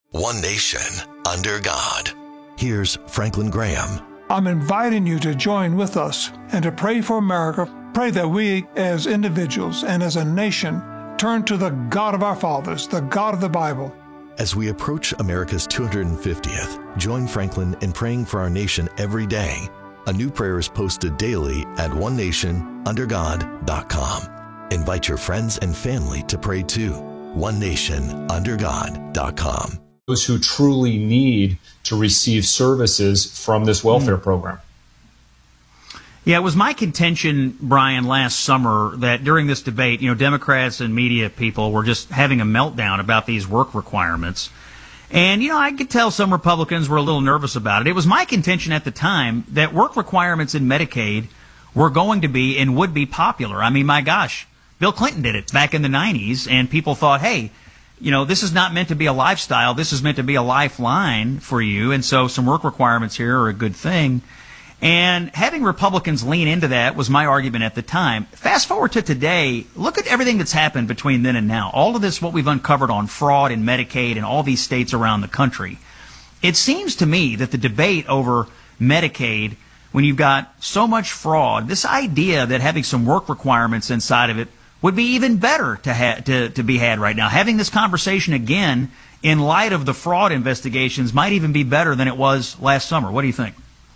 One nation, under God. Here's Franklin Graham. I'm inviting you to join with us and to pray for America. Pray that we as individuals and as a nation turn to the God of our fathers, the God of the Bible. As we approach America's 250th, join Franklin in praying for our nation every day. A new prayer is posted daily at onenationundergod.com. Invite your friends and family to pray too. onenationundergod.com. Those who truly need to receive services from this welfare program. Yeah, it was my contention, Brian, last summer that during this debate, Democrats and media people were just having a meltdown about these work requirements. And, I could tell some Republicans were a little nervous about it. It was my contention at the time that work requirements in Medicaid were going to be and would be popular. I mean, my gosh, Bill Clinton did it back in the 90s, and people thought, hey, this is not meant to be a lifestyle. This is meant to be a lifeline for you. And so some work requirements here are a good thing. And having Republicans lean into that was my argument at the time. Fast forward to today, look at everything that's happened between then and now. All of this, what we've uncovered on fraud in Medicaid and all these states around the country. It seems to me that the debate over Medicaid, when you've got so much fraud, this idea that having some work requirements inside of it would be even better to be had right now. Having this conversation again in light of the fraud investigations might even be better than it was last summer. What do you think?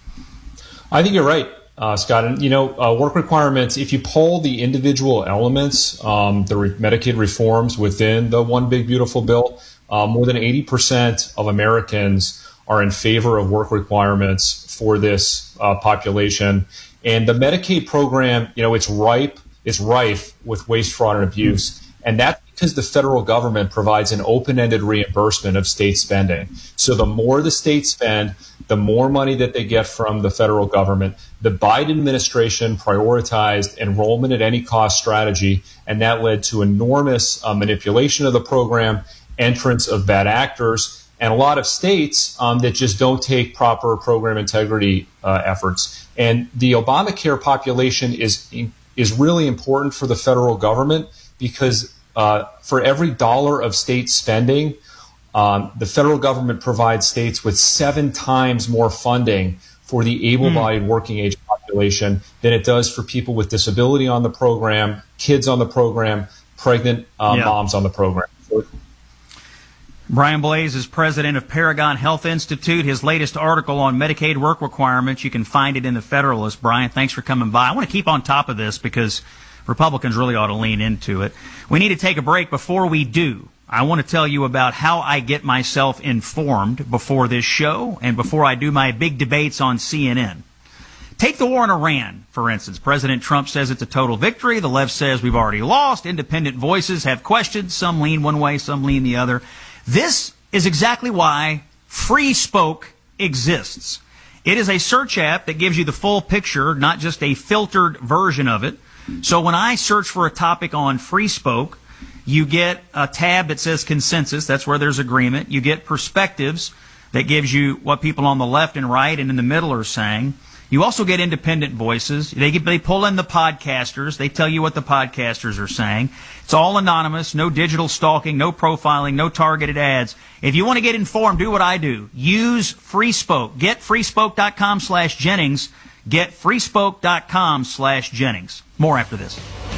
I think you're right, Scott. And, work requirements, if you poll the individual elements, the Medicaid reforms within the One Big Beautiful Bill, more than 80% of Americans are in favor of work requirements for this population. And the Medicaid program, it's rife with waste, fraud, and abuse. And that's because the federal government provides an open-ended reimbursement of state spending. So the more the states spend, the more money that they get from the federal government. The Biden administration prioritized enrollment at any cost strategy, and that led to enormous manipulation of the program, entrance of bad actors, and a lot of states that just don't take proper program integrity efforts. And the Obamacare population is really important for the federal government because for every dollar of state spending, the federal government provides states with 7 times more funding for the able-bodied working age population than it does for people with disability on the program, kids on the program, pregnant moms on the program. Brian Blase is president of Paragon Health Institute. His latest article on Medicaid work requirements, you can find it in the Federalist. Brian, thanks for coming by. I want to keep on top of this because Republicans really ought to lean into it. We need to take a break. Before we do, I want to tell you about how I get myself informed before this show and before I do my big debates on CNN. Take the war in Iran, for instance. President Trump says it's a total victory. The left says we've already lost. Independent voices have questions. Some lean one way, some lean the other. This is exactly why Free Spoke exists. It is a search app that gives you the full picture, not just a filtered version of it. So when I search for a topic on Free Spoke, you get a tab that says consensus. That's where there's agreement. You get perspectives that gives you what people on the left and right and in the middle are saying. You also get independent voices. They pull in the podcasters. They tell you what the podcasters are saying. It's all anonymous, no digital stalking, no profiling, no targeted ads. If you want to get informed, do what I do. Use Free Spoke. Get freespoke.com/Jennings. Get freespoke.com/Jennings. More after this.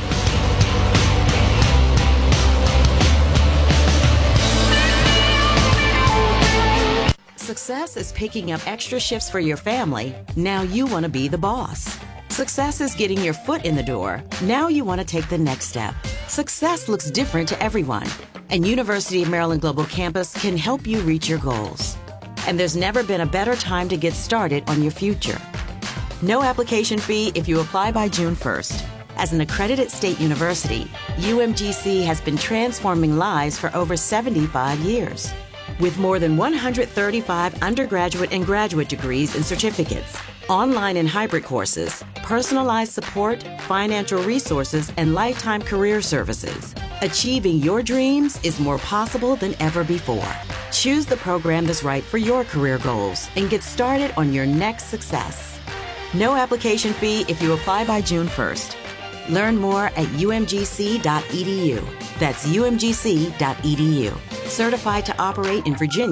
Success is picking up extra shifts for your family. Now you want to be the boss. Success is getting your foot in the door. Now you want to take the next step. Success looks different to everyone, and University of Maryland Global Campus can help you reach your goals. And there's never been a better time to get started on your future. No application fee if you apply by June 1st. As an accredited state university, UMGC has been transforming lives for over 75 years. With more than 135 undergraduate and graduate degrees and certificates, online and hybrid courses, personalized support, financial resources, and lifetime career services, achieving your dreams is more possible than ever before. Choose the program that's right for your career goals and get started on your next success. No application fee if you apply by June 1st. Learn more at umgc.edu. That's umgc.edu. Certified to operate in Virginia